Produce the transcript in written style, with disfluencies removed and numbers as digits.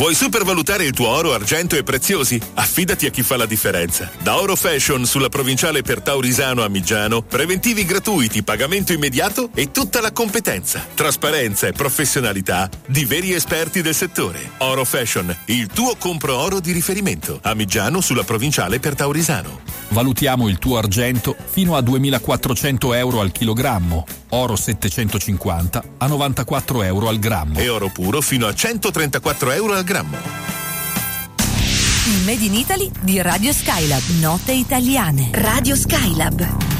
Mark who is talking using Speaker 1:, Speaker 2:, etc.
Speaker 1: Vuoi supervalutare il tuo oro, argento e preziosi? Affidati a chi fa la differenza. Da Oro Fashion sulla provinciale per Taurisano a Migiano, preventivi gratuiti, pagamento immediato e tutta la competenza, trasparenza e professionalità di veri esperti del settore. Oro Fashion, il tuo compro oro di riferimento. A Migiano sulla provinciale per Taurisano.
Speaker 2: Valutiamo il tuo argento fino a 2.400 euro al chilogrammo, oro 750 a 94 euro al grammo
Speaker 1: e oro puro fino a 134 euro al grammo.
Speaker 3: Il Made in Italy di Radio Skylab. Note italiane. Radio Skylab.